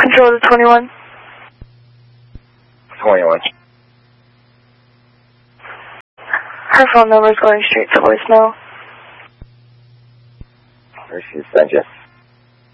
Control to 21. 21. Her phone number is going straight to voicemail. Where she's sent you?